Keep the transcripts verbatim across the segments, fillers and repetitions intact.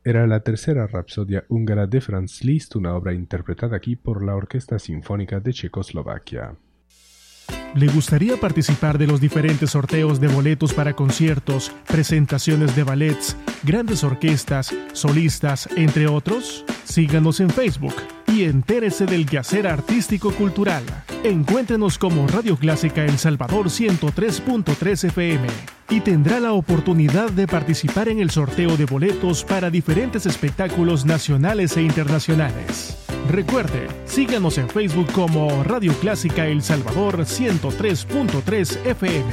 era la tercera rapsodia húngara de Franz Liszt, una obra interpretada aquí por la Orquesta Sinfónica de Checoslovaquia. ¿Le gustaría participar de los diferentes sorteos de boletos para conciertos, presentaciones de ballets, grandes orquestas, solistas, entre otros? Síganos en Facebook y entérese del quehacer artístico-cultural. Encuéntrenos como Radio Clásica El Salvador ciento tres punto tres F M y tendrá la oportunidad de participar en el sorteo de boletos para diferentes espectáculos nacionales e internacionales. Recuerde, síganos en Facebook como Radio Clásica El Salvador ciento tres punto tres F M.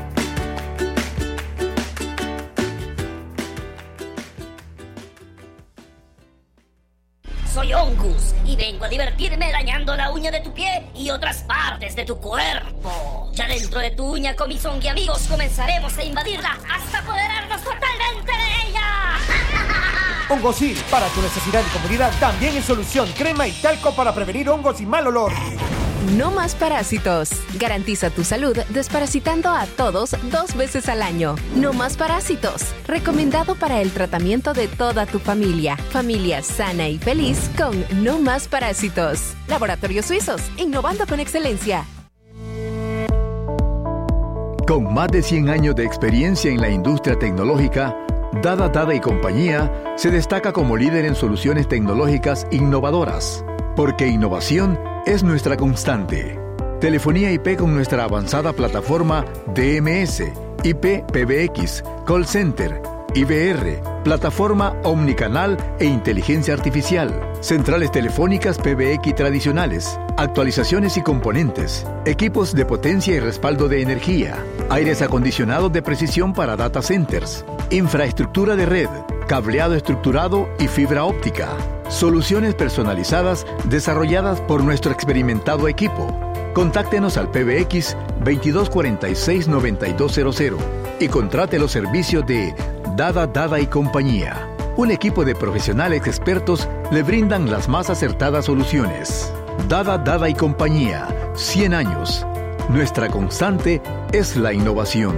Soy Ongus y vengo a divertirme dañando la uña de tu pie y otras partes de tu cuerpo. Ya dentro de tu uña con mis ongi amigos comenzaremos a invadirla hasta apoderarnos totalmente de ella. Hongosil, para tu necesidad y comodidad, también en solución, crema y talco para prevenir hongos y mal olor. No más parásitos. Garantiza tu salud desparasitando a todos dos veces al año. No más parásitos. Recomendado para el tratamiento de toda tu familia. Familia sana y feliz con No más parásitos. Laboratorios Suizos, innovando con excelencia. Con más de cien años de experiencia en la industria tecnológica, Dada Dada y Compañía se destaca como líder en soluciones tecnológicas innovadoras, porque innovación es nuestra constante. Telefonía I P con nuestra avanzada plataforma D M S, I P P B X, Call Center, I V R, plataforma omnicanal e inteligencia artificial, centrales telefónicas P B X tradicionales, actualizaciones y componentes, equipos de potencia y respaldo de energía, aires acondicionados de precisión para data centers, infraestructura de red, cableado estructurado y fibra óptica, soluciones personalizadas desarrolladas por nuestro experimentado equipo. Contáctenos al P B X veintidós cuarenta y seis noventa y dos cero cero y contrate los servicios de Dada Dada y Compañía. Un equipo de profesionales expertos le brindan las más acertadas soluciones. Dada Dada y Compañía, cien años. Nuestra constante es la innovación.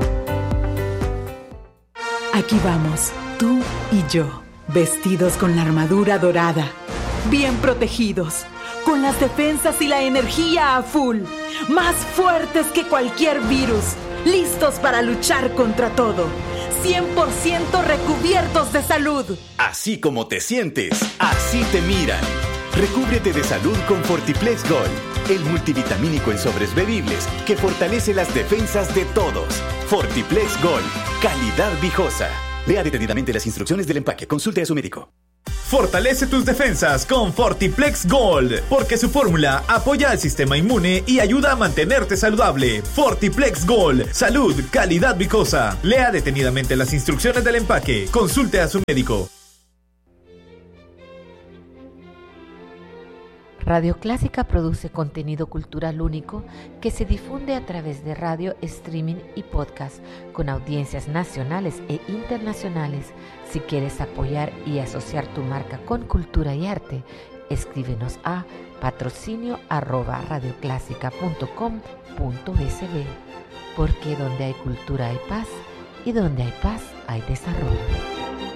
Aquí vamos, tú y yo, vestidos con la armadura dorada, bien protegidos, con las defensas y la energía a full, más fuertes que cualquier virus, listos para luchar contra todo, cien por ciento recubiertos de salud. Así como te sientes, así te miran. Recúbrete de salud con Fortiplex Gold, el multivitamínico en sobres bebibles que fortalece las defensas de todos. Fortiplex Gold, calidad viejosa. Lea detenidamente las instrucciones del empaque. Consulte a su médico. Fortalece tus defensas con Fortiplex Gold, porque su fórmula apoya al sistema inmune y ayuda a mantenerte saludable. Fortiplex Gold, salud, calidad viejosa. Lea detenidamente las instrucciones del empaque. Consulte a su médico. Radio Clásica produce contenido cultural único que se difunde a través de radio, streaming y podcast con audiencias nacionales e internacionales. Si quieres apoyar y asociar tu marca con cultura y arte, escríbenos a patrocinio arroba radioclásica punto com punto s b, porque donde hay cultura hay paz y donde hay paz hay desarrollo.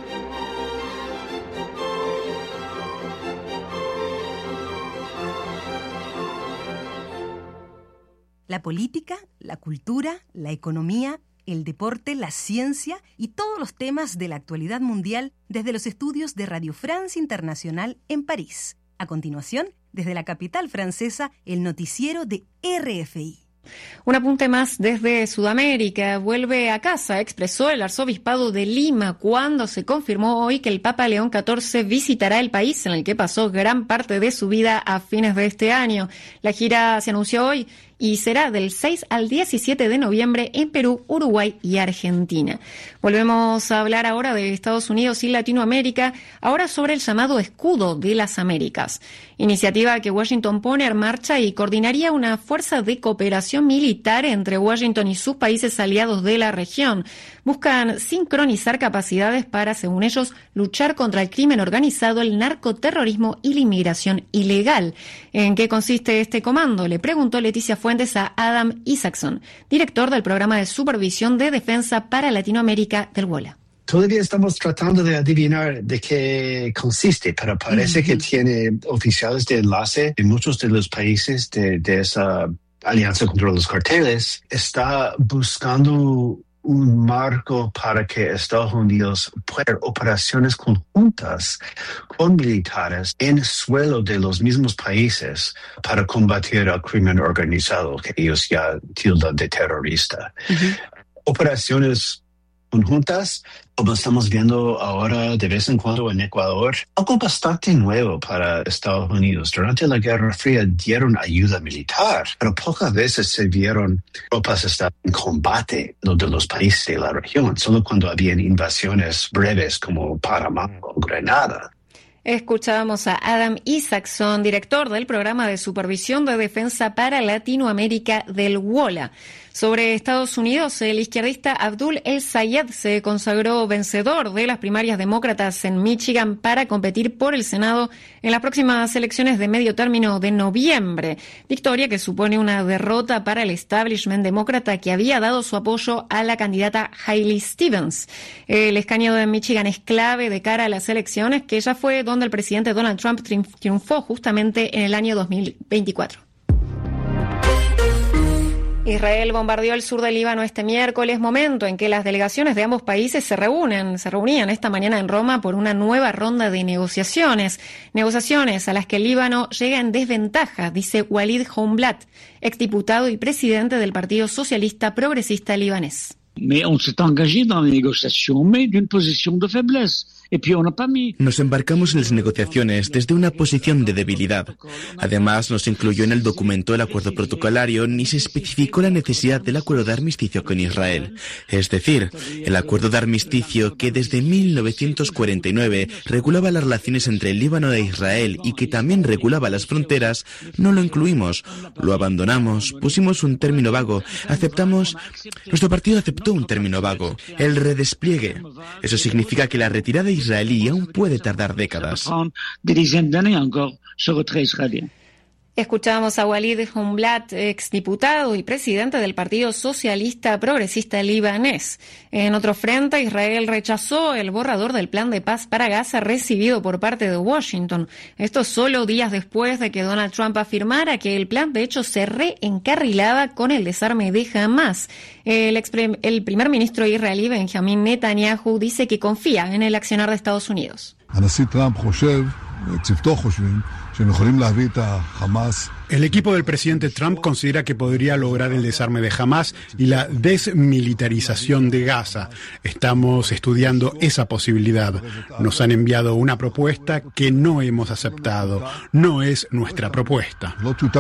La política, la cultura, la economía, el deporte, la ciencia y todos los temas de la actualidad mundial desde los estudios de Radio France Internacional en París. A continuación, desde la capital francesa, el noticiero de R F I. Un apunte más desde Sudamérica. Vuelve a casa, expresó el arzobispado de Lima cuando se confirmó hoy que el Papa León catorce visitará el país en el que pasó gran parte de su vida a fines de este año. La gira se anunció hoy y será del seis al diecisiete de noviembre en Perú, Uruguay y Argentina. Volvemos a hablar ahora de Estados Unidos y Latinoamérica, ahora sobre el llamado Escudo de las Américas, iniciativa que Washington pone en marcha y coordinaría una fuerza de cooperación militar entre Washington y sus países aliados de la región. Buscan sincronizar capacidades para, según ellos, luchar contra el crimen organizado, el narcoterrorismo y la inmigración ilegal. ¿En qué consiste este comando?, le preguntó Leticia Fuentes a Adam Isaacson, director del programa de supervisión de defensa para Latinoamérica del WOLA. Todavía estamos tratando de adivinar de qué consiste, pero parece uh-huh. que tiene oficiales de enlace en muchos de los países de, de esa alianza contra los carteles. Está buscando un marco para que Estados Unidos pueda hacer operaciones conjuntas con militares en suelo de los mismos países para combatir al crimen organizado que ellos ya tildan de terrorista. Uh-huh. Operaciones conjuntas, como estamos viendo ahora de vez en cuando en Ecuador, algo bastante nuevo para Estados Unidos. Durante la Guerra Fría dieron ayuda militar, pero pocas veces se vieron tropas estar en combate de los países de la región, solo cuando habían invasiones breves como Panamá o Grenada. Escuchábamos a Adam Isaacson, director del Programa de Supervisión de Defensa para Latinoamérica del WOLA. Sobre Estados Unidos, el izquierdista Abdul El-Sayed se consagró vencedor de las primarias demócratas en Michigan para competir por el Senado en las próximas elecciones de medio término de noviembre. Victoria que supone una derrota para el establishment demócrata que había dado su apoyo a la candidata Hailey Stevens. El escaño de Michigan es clave de cara a las elecciones, que ya fue donde el presidente Donald Trump triunfó justamente en el año dos mil veinticuatro. Israel bombardeó el sur del Líbano este miércoles, momento en que las delegaciones de ambos países se reúnen, se reunían esta mañana en Roma por una nueva ronda de negociaciones. Negociaciones a las que el Líbano llega en desventaja, dice Walid Honblat, exdiputado y presidente del Partido Socialista Progresista Libanés. Mais on s'est engagé dans les négociations, mais d'une position de faiblesse. Nos embarcamos en las negociaciones desde una posición de debilidad. Además, no se incluyó en el documento el acuerdo protocolario ni se especificó la necesidad del acuerdo de armisticio con Israel. Es decir, el acuerdo de armisticio que desde mil novecientos cuarenta y nueve regulaba las relaciones entre el Líbano e Israel y que también regulaba las fronteras, no lo incluimos. Lo abandonamos, pusimos un término vago, aceptamos... Nuestro partido aceptó un término vago, el redespliegue. Eso significa que la retirada israelí aún puede tardar décadas. Escuchábamos a Walid Honblat, exdiputado y presidente del Partido Socialista Progresista Libanés. En otro frente, Israel rechazó el borrador del plan de paz para Gaza recibido por parte de Washington. Esto solo días después de que Donald Trump afirmara que el plan de hecho se reencarrilaba con el desarme de Hamás. El, expre- el primer ministro israelí Benjamin Netanyahu dice que confía en el accionar de Estados Unidos. El equipo del presidente Trump considera que podría lograr el desarme de Hamás y la desmilitarización de Gaza. Estamos estudiando esa posibilidad. Nos han enviado una propuesta que no hemos aceptado. No es nuestra propuesta.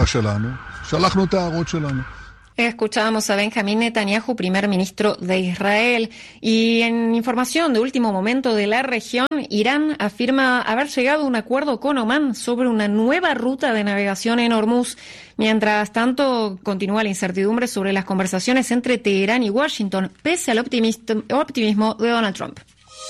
Escuchábamos a Benjamin Netanyahu, primer ministro de Israel. Y en información de último momento de la región, Irán afirma haber llegado a un acuerdo con Omán sobre una nueva ruta de navegación en Hormuz. Mientras tanto, continúa la incertidumbre sobre las conversaciones entre Teherán y Washington, pese al optimismo de Donald Trump.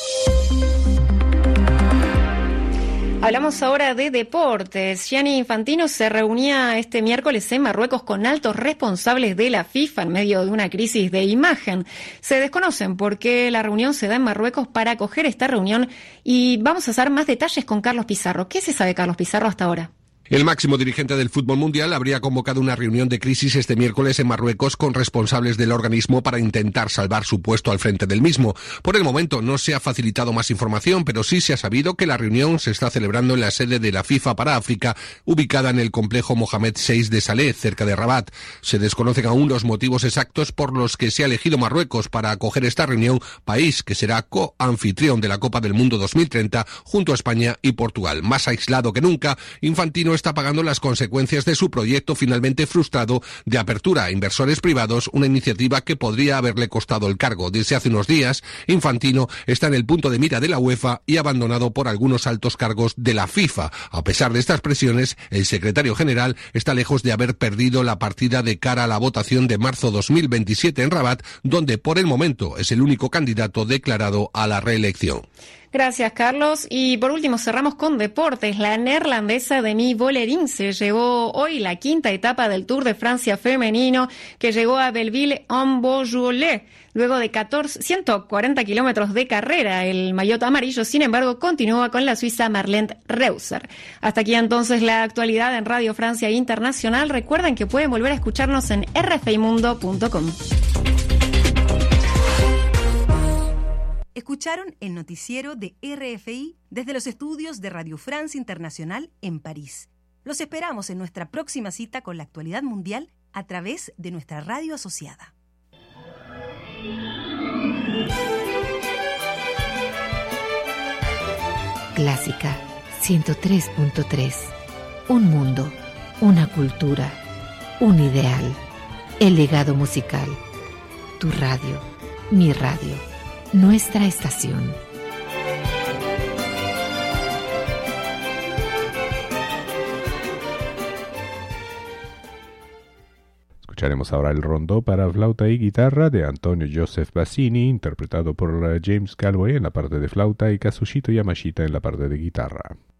Hablamos ahora de deportes. Gianni Infantino se reunía este miércoles en Marruecos con altos responsables de la FIFA en medio de una crisis de imagen. Se desconocen por qué la reunión se da en Marruecos para acoger esta reunión y vamos a hacer más detalles con Carlos Pizarro. ¿Qué se sabe, Carlos Pizarro, hasta ahora? El máximo dirigente del fútbol mundial habría convocado una reunión de crisis este miércoles en Marruecos con responsables del organismo para intentar salvar su puesto al frente del mismo. Por el momento no se ha facilitado más información, pero sí se ha sabido que la reunión se está celebrando en la sede de la FIFA para África, ubicada en el complejo Mohamed seis de Saleh, cerca de Rabat. Se desconocen aún los motivos exactos por los que se ha elegido Marruecos para acoger esta reunión, país que será coanfitrión de la Copa del Mundo dos mil treinta junto a España y Portugal. Más aislado que nunca, Infantino está pagando las consecuencias de su proyecto finalmente frustrado de apertura a inversores privados, una iniciativa que podría haberle costado el cargo. Desde hace unos días, Infantino está en el punto de mira de la UEFA y abandonado por algunos altos cargos de la FIFA. A pesar de estas presiones, el secretario general está lejos de haber perdido la partida de cara a la votación de marzo dos mil veintisiete en Rabat, donde por el momento es el único candidato declarado a la reelección. Gracias, Carlos. Y por último cerramos con deportes. La neerlandesa Demi Vollering se llevó hoy la quinta etapa del Tour de Francia femenino, que llegó a Belleville-en-Beaujolais. Luego de catorce, ciento cuarenta kilómetros de carrera, el maillot amarillo, sin embargo, continúa con la suiza Marlene Reuser. Hasta aquí entonces la actualidad en Radio Francia Internacional. Recuerden que pueden volver a escucharnos en r f i mundo punto com. Escucharon el noticiero de R F I desde los estudios de Radio France Internacional en París. Los esperamos en nuestra próxima cita con la actualidad mundial a través de nuestra radio asociada. Clásica ciento tres punto tres. Un mundo, una cultura, un ideal. El legado musical. Tu radio, mi radio, nuestra estación. Escucharemos ahora el rondó para flauta y guitarra de Antonio Joseph Bassini, interpretado por James Galway en la parte de flauta y Kazushito Yamashita en la parte de guitarra.